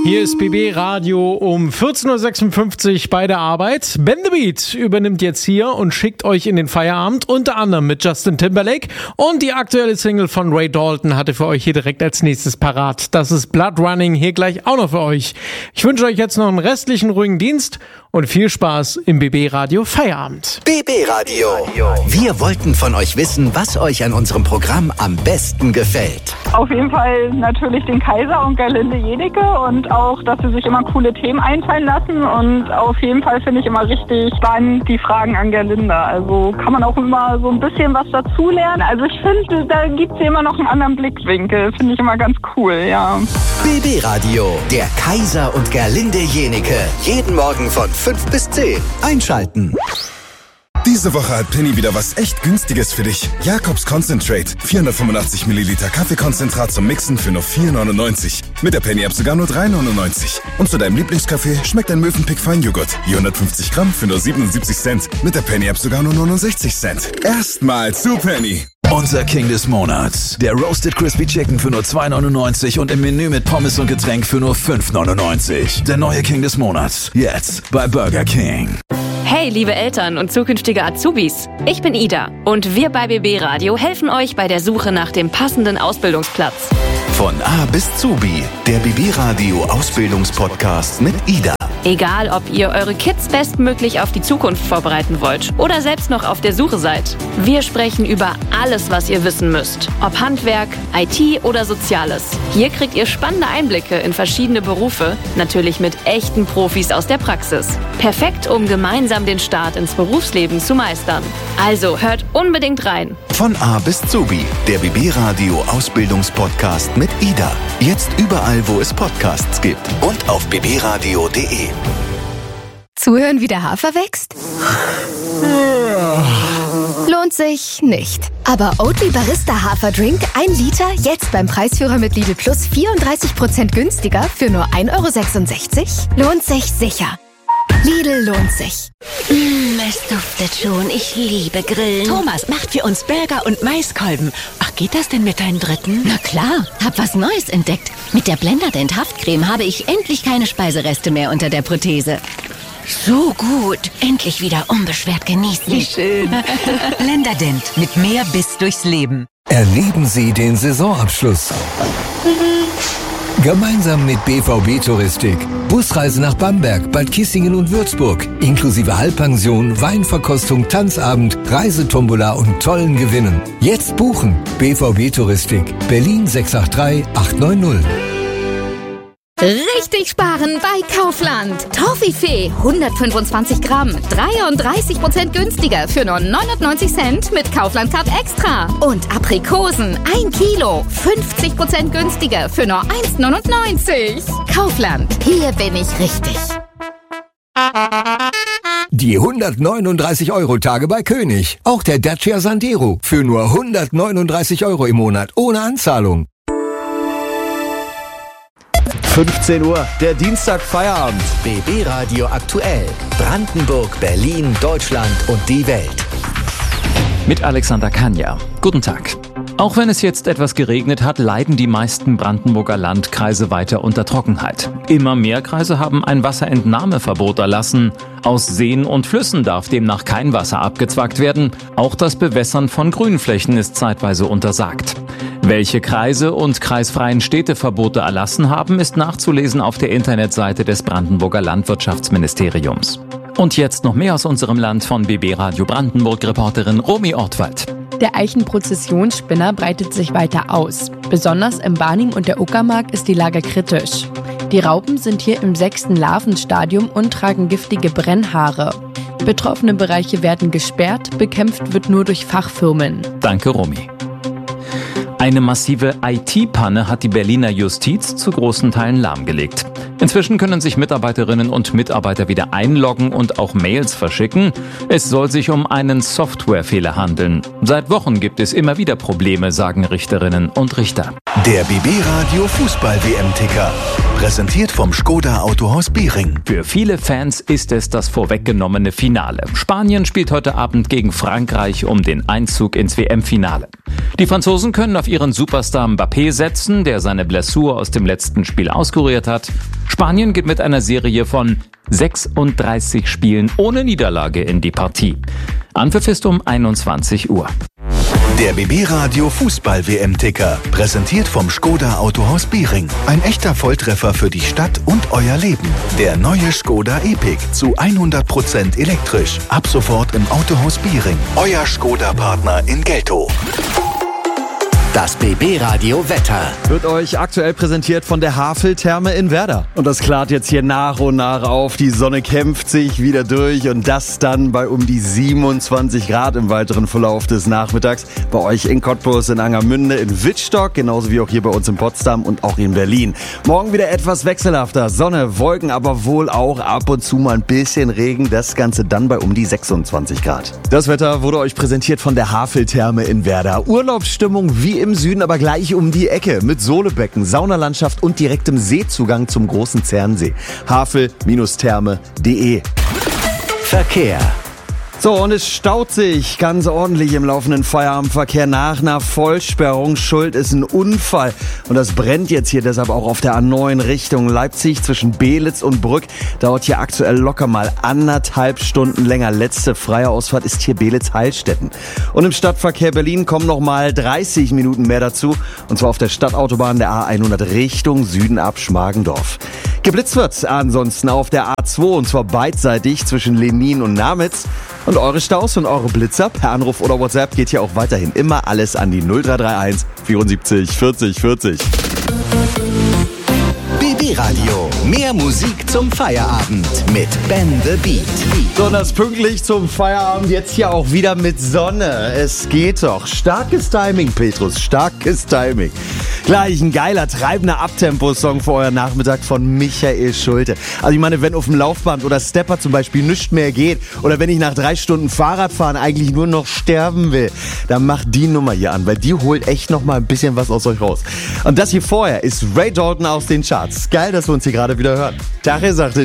Hier ist BB Radio um 14.56 Uhr bei der Arbeit. Ben the Beat übernimmt jetzt hier und schickt euch in den Feierabend, unter anderem mit Justin Timberlake. Und die aktuelle Single von Ray Dalton hatte für euch hier direkt als nächstes parat. Das ist Blood Running, hier gleich auch noch für euch. Ich wünsche euch jetzt noch einen restlichen ruhigen Dienst und viel Spaß im BB Radio Feierabend. BB Radio. Wir wollten von euch wissen, was euch an unserem Programm am besten gefällt. Auf jeden Fall natürlich den Kaiser und Gerlinde Jenecke und auch, dass sie sich immer coole Themen einfallen lassen, und auf jeden Fall finde ich immer richtig spannend die Fragen an Gerlinde. Also kann man auch immer so ein bisschen was dazulernen. Also ich finde, da gibt es immer noch einen anderen Blickwinkel. Finde ich immer ganz cool, ja. BB Radio, der Kaiser und Gerlinde Jenecke. Jeden Morgen von 5 bis 10. Einschalten. Diese Woche hat Penny wieder was echt Günstiges für dich. Jakobs Concentrate. 485 Milliliter Kaffeekonzentrat zum Mixen für nur 4,99. Mit der Penny-App sogar nur 3,99. Und zu deinem Lieblingskaffee schmeckt ein Mövenpick Feinjoghurt. Je 150 Gramm für nur 77 Cent. Mit der Penny-App sogar nur 69 Cent. Erstmal zu Penny. Unser King des Monats. Der Roasted Crispy Chicken für nur 2,99 und im Menü mit Pommes und Getränk für nur 5,99. Der neue King des Monats. Jetzt bei Burger King. Hey, liebe Eltern und zukünftige Azubis. Ich bin Ida und wir bei BB Radio helfen euch bei der Suche nach dem passenden Ausbildungsplatz. Von A bis Zubi, der BB Radio Ausbildungspodcast mit Ida. Egal, ob ihr eure Kids bestmöglich auf die Zukunft vorbereiten wollt oder selbst noch auf der Suche seid. Wir sprechen über alles, was ihr wissen müsst. Ob Handwerk, IT oder Soziales. Hier kriegt ihr spannende Einblicke in verschiedene Berufe, natürlich mit echten Profis aus der Praxis. Perfekt, um gemeinsam den Start ins Berufsleben zu meistern. Also hört unbedingt rein. Von A bis Zubi, der BB Radio Ausbildungspodcast mit Ida. Jetzt überall, wo es Podcasts gibt und auf bbradio.de. Zuhören, wie der Hafer wächst? Lohnt sich nicht. Aber Oatly Barista Haferdrink 1 Liter jetzt beim Preisführer mit Lidl Plus 34% günstiger für nur 1,66 €? Lohnt sich sicher. Lidl lohnt sich. Es duftet schon. Ich liebe Grillen. Thomas macht für uns Burger und Maiskolben. Ach, geht das denn mit deinem dritten? Na klar, hab was Neues entdeckt. Mit der Blenderdent Haftcreme habe ich endlich keine Speisereste mehr unter der Prothese. So gut. Endlich wieder unbeschwert genießen. Wie schön. Blenderdent mit mehr Biss durchs Leben. Erleben Sie den Saisonabschluss. Gemeinsam mit BVB Touristik. Busreise nach Bamberg, Bad Kissingen und Würzburg. Inklusive Halbpension, Weinverkostung, Tanzabend, Reisetombola und tollen Gewinnen. Jetzt buchen. BVB Touristik. Berlin 683 890. Richtig sparen bei Kaufland. Toffifee 125 Gramm, 33% günstiger für nur 99 Cent mit Kaufland Card Extra. Und Aprikosen 1 Kilo, 50% günstiger für nur 1,99. Kaufland, hier bin ich richtig. Die 139-Euro-Tage bei König. Auch der Dacia Sandero für nur 139 € im Monat ohne Anzahlung. 15 Uhr, der Dienstag Feierabend. BB Radio aktuell. Brandenburg, Berlin, Deutschland und die Welt. Mit Alexander Kania. Guten Tag. Auch wenn es jetzt etwas geregnet hat, leiden die meisten Brandenburger Landkreise weiter unter Trockenheit. Immer mehr Kreise haben ein Wasserentnahmeverbot erlassen. Aus Seen und Flüssen darf demnach kein Wasser abgezwackt werden. Auch das Bewässern von Grünflächen ist zeitweise untersagt. Welche Kreise und kreisfreien Städte Verbote erlassen haben, ist nachzulesen auf der Internetseite des Brandenburger Landwirtschaftsministeriums. Und jetzt noch mehr aus unserem Land von BB Radio Brandenburg-Reporterin Romy Ortwald. Der Eichenprozessionsspinner breitet sich weiter aus. Besonders im Barnim und der Uckermark ist die Lage kritisch. Die Raupen sind hier im 6. Larvenstadium und tragen giftige Brennhaare. Betroffene Bereiche werden gesperrt, bekämpft wird nur durch Fachfirmen. Danke, Romy. Eine massive IT-Panne hat die Berliner Justiz zu großen Teilen lahmgelegt. Inzwischen können sich Mitarbeiterinnen und Mitarbeiter wieder einloggen und auch Mails verschicken. Es soll sich um einen Softwarefehler handeln. Seit Wochen gibt es immer wieder Probleme, sagen Richterinnen und Richter. Der BB Radio Fußball-WM-Ticker. Präsentiert vom Škoda Autohaus Biering. Für viele Fans ist es das vorweggenommene Finale. Spanien spielt heute Abend gegen Frankreich um den Einzug ins WM-Finale. Die Franzosen können auf ihren Superstar Mbappé setzen, der seine Blessur aus dem letzten Spiel auskuriert hat. Spanien geht mit einer Serie von 36 Spielen ohne Niederlage in die Partie. Anpfiff ist um 21 Uhr. Der BB Radio Fußball-WM-Ticker, präsentiert vom Škoda Autohaus Biering. Ein echter Volltreffer für die Stadt und euer Leben. Der neue Škoda Epiq zu 100% elektrisch. Ab sofort im Autohaus Biering. Euer Škoda-Partner in Geltow. Das BB Radio Wetter wird euch aktuell präsentiert von der Havel-Therme in Werder. Und das klart jetzt hier nach und nach auf. Die Sonne kämpft sich wieder durch und das dann bei um die 27 Grad im weiteren Verlauf des Nachmittags. Bei euch in Cottbus, in Angermünde, in Wittstock, genauso wie auch hier bei uns in Potsdam und auch in Berlin. Morgen wieder etwas wechselhafter. Sonne, Wolken, aber wohl auch ab und zu mal ein bisschen Regen. Das Ganze dann bei um die 26 Grad. Das Wetter wurde euch präsentiert von der Havel-Therme in Werder. Urlaubsstimmung wie im Süden, aber gleich um die Ecke mit Solebecken, Saunalandschaft und direktem Seezugang zum großen Zernsee. havel-therme.de. Verkehr. So, und es staut sich ganz ordentlich im laufenden Feierabendverkehr nach einer Vollsperrung. Schuld ist ein Unfall. Und das brennt jetzt hier deshalb auch auf der A9 Richtung Leipzig zwischen Beelitz und Brück. Dauert hier aktuell locker mal 1,5 Stunden länger. Letzte freie Ausfahrt ist hier Beelitz-Heilstätten. Und im Stadtverkehr Berlin kommen noch mal 30 Minuten mehr dazu. Und zwar auf der Stadtautobahn der A100 Richtung Süden ab Schmargendorf. Geblitzt wird ansonsten auf der A2 und zwar beidseitig zwischen Lenin und Namitz. Und eure Staus und eure Blitzer per Anruf oder WhatsApp geht hier auch weiterhin immer alles an die 0331 74 40 40. BB Radio. Mehr Musik zum Feierabend mit Ben the Beat. So, und das pünktlich zum Feierabend jetzt hier auch wieder mit Sonne. Es geht doch. Starkes Timing, Petrus. Starkes Timing. Gleich ein geiler, treibender Abtempo-Song für euren Nachmittag von Michael Schulte. Also ich meine, wenn auf dem Laufband oder Stepper zum Beispiel nichts mehr geht oder wenn ich nach 3 Stunden Fahrradfahren eigentlich nur noch sterben will, dann macht die Nummer hier an, weil die holt echt noch mal ein bisschen was aus euch raus. Und das hier vorher ist Ray Dalton aus den Charts. Geil, dass wir uns hier gerade wieder hören. Tache sagt